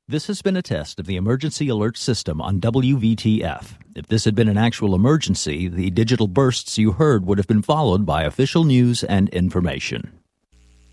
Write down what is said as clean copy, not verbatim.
This has been a test of the emergency alert system on WVTF. If this had been an actual emergency, the digital bursts you heard would have been followed by official news and information.